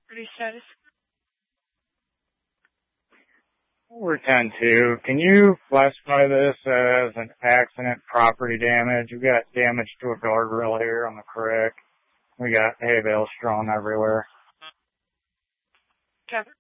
property status. We're 10-2. Can you classify this as an accident property damage? We've got damage to a guardrail here on the creek. We got hay bales strewn everywhere. Cover.